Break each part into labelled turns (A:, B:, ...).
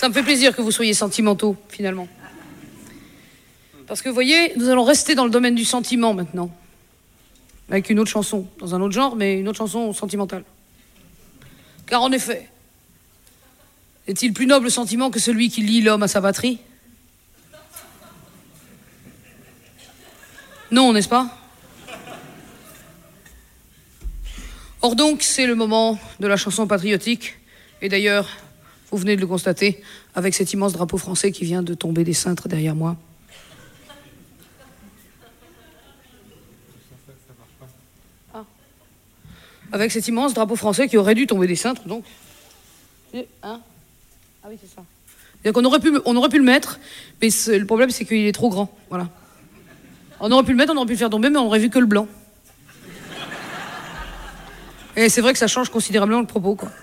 A: Ça me fait plaisir que vous soyez sentimentaux, finalement. Parce que, vous voyez, nous allons rester dans le domaine du sentiment, maintenant. Avec une autre chanson, dans un autre genre, mais une autre chanson sentimentale. Car en effet, est-il plus noble sentiment que celui qui lie l'homme à sa patrie? Non, n'est-ce pas? Or donc, c'est le moment de la chanson patriotique. Et d'ailleurs, vous venez de le constater, avec cet immense drapeau français qui vient de tomber des cintres derrière moi. Avec cet immense drapeau français qui aurait dû tomber des cintres, donc. Hein? Ah oui, c'est ça. C'est-à-dire qu'on aurait pu le mettre, mais le problème, c'est qu'il est trop grand. Voilà. On aurait pu le mettre, on aurait pu le faire tomber, mais on aurait vu que le blanc. Et c'est vrai que ça change considérablement le propos, quoi.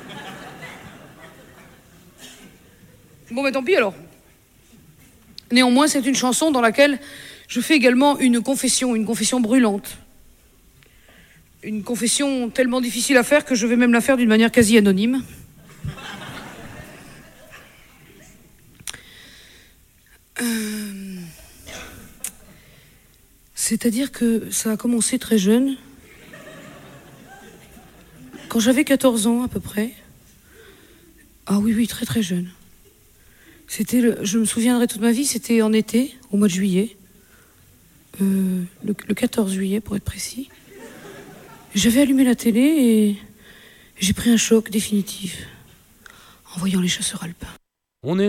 A: Bon, mais tant pis alors. Néanmoins, c'est une chanson dans laquelle je fais également une confession brûlante. Une confession tellement difficile à faire que je vais même la faire d'une manière quasi anonyme. C'est-à-dire que ça a commencé très jeune. Quand j'avais 14 ans à peu près. Ah oui, très très jeune. Je me souviendrai toute ma vie, c'était en été, au mois de juillet. Le 14 juillet pour être précis. J'avais allumé la télé et j'ai pris un choc définitif en voyant les chasseurs alpins.
B: On est